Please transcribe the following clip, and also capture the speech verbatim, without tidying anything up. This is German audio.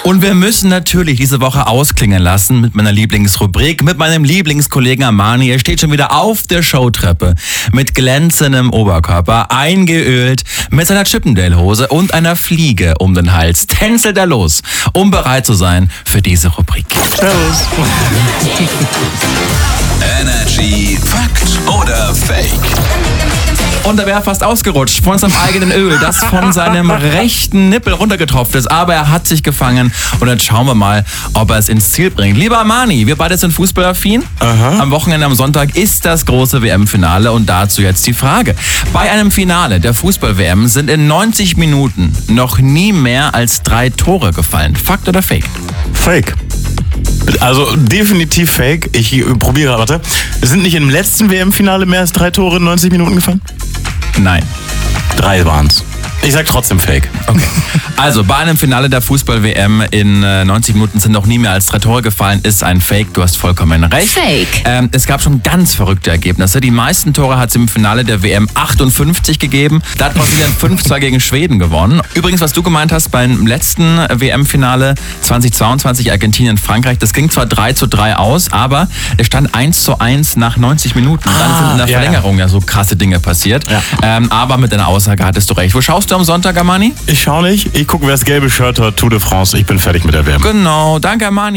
Und wir müssen natürlich diese Woche ausklingen lassen mit meiner Lieblingsrubrik, mit meinem Lieblingskollegen Armani. Er steht schon wieder auf der Showtreppe mit glänzendem Oberkörper, eingeölt, mit seiner Chippendale-Hose und einer Fliege um den Hals. Tänzelt er los, um bereit zu sein für diese Rubrik. Servus. Energy Fakt oder Fake? Und da wäre er fast ausgerutscht von seinem eigenen Öl, das von seinem rechten Nippel runtergetropft ist. Aber er hat sich gefangen und jetzt schauen wir mal, ob er es ins Ziel bringt. Lieber Armani, wir beide sind fußballaffin. Aha. Am Wochenende, am Sonntag ist das große W M-Finale und dazu jetzt die Frage. Bei einem Finale der Fußball-W M sind in neunzig Minuten noch nie mehr als drei Tore gefallen. Fakt oder Fake? Fake. Also definitiv Fake. Ich probiere, warte. Sind nicht im letzten W M-Finale mehr als drei Tore in neunzig Minuten gefallen? Nein. Drei waren's. Ich sag trotzdem Fake. Okay. Also bei einem Finale der Fußball-W M in äh, neunzig Minuten sind noch nie mehr als drei Tore gefallen, ist ein Fake. Du hast vollkommen recht. Fake. Ähm, es gab schon ganz verrückte Ergebnisse. Die meisten Tore hat es im Finale der W M achtundfünfzig gegeben. Da hat Brasilien fünf zwei gegen Schweden gewonnen. Übrigens, was du gemeint hast beim letzten W M-Finale zweitausendzweiundzwanzig Argentinien-Frankreich, das ging zwar drei zu drei aus, aber es stand eins zu eins nach neunzig Minuten. Und dann Ah, sind in der ja, Verlängerung ja so krasse Dinge passiert. Ja. Ähm, aber mit deiner Aussage hattest du recht. Wo schaust du am Sonntag, Armani? Ich schau nicht. Ich gucke, wer das gelbe Shirt hat. Tour de France. Ich bin fertig mit der W M. Genau, danke Armani.